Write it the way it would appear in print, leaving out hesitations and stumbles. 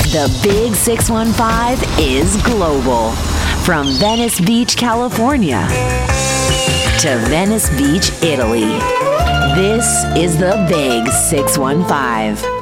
The Big 615 is global. From Venice Beach, California to Venice Beach, Italy. This is the Big 615.